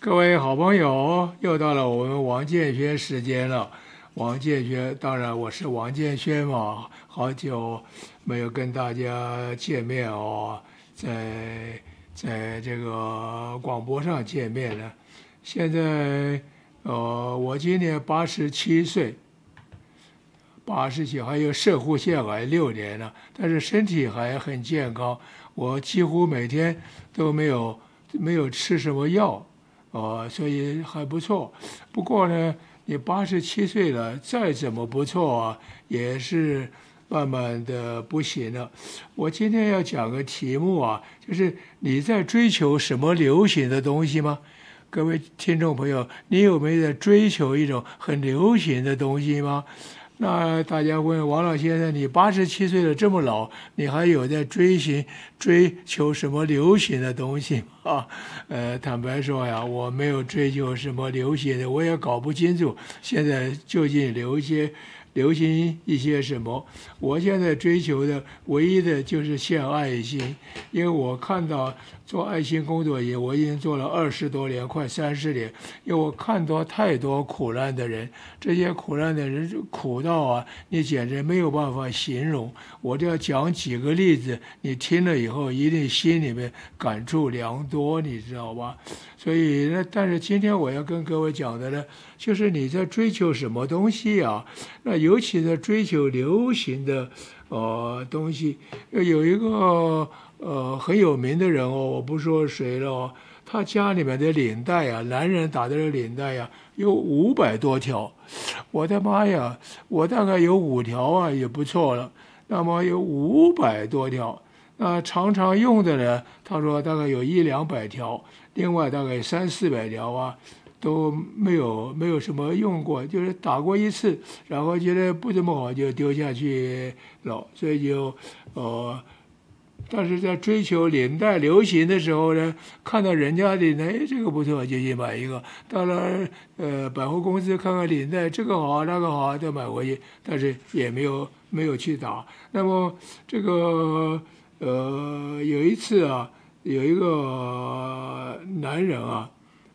各位好朋友，又到了我们王建轩时间了。王建轩，当然我是王建轩嘛，好久没有跟大家见面哦，在这个广播上见面了。现在，我今年87岁，87还有肾上腺癌6年了，但是身体还很健康，我几乎每天都没有吃什么药。所以还不错。不过呢，你87岁了，再怎么不错啊，也是慢慢的不行了。我今天要讲个题目啊，就是你在追求什么流行的东西吗？各位听众朋友，你有没有在追求一种很流行的东西吗？那大家问王老先生，你87岁了这么老，你还有在追求什么流行的东西吗？坦白说呀，我没有追求什么流行的，我也搞不清楚现在究竟流行一些什么。我现在追求的唯一的就是献爱心，因为我看到做爱心工作我已经做了20多年，快30年，因为我看到太多苦难的人，这些苦难的人苦到啊，你简直没有办法形容。我就要讲几个例子，你听了以后一定心里面感触良多，你知道吧？所以呢，但是今天我要跟各位讲的呢，就是你在追求什么东西啊？那尤其在追求流行的东西，有一个很有名的人哦，我不说谁了哦，他家里面的领带啊，男人打的领带呀，有500多条。我的妈呀，我大概有5条啊，也不错了。那么有500多条，那常常用的呢，他说大概有100-200条，另外大概300-400条啊，都没有什么用过，就是打过一次，然后觉得不怎么好就丢下去了，所以就但是在追求领带流行的时候呢，看到人家领带，这个不错，就去买一个。到了百货公司看看领带，这个好那个好，再买回去，但是也没有去打。那么这个有一次啊，有一个男人啊，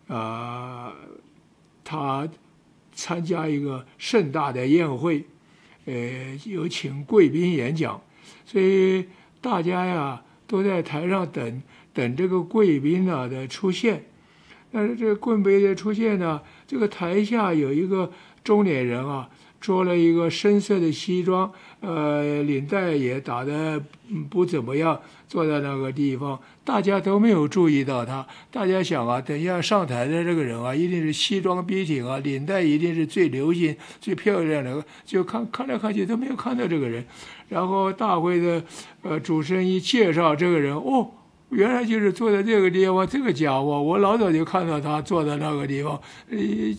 他参加一个盛大的宴会，有请贵宾演讲，所以大家呀都在台上等这个贵宾的出现。但是这个贵宾的出现呢，这个台下有一个中年人啊，着了一个深色的西装，领带也打得不怎么样，坐在那个地方，大家都没有注意到他。大家想啊，等一下上台的这个人啊，一定是西装笔挺啊，领带一定是最流行、最漂亮的，就看来看去都没有看到这个人。然后大会的主持人一介绍这个人，哦。原来就是坐在这个地方，这个家伙，我老早就看到他坐在那个地方，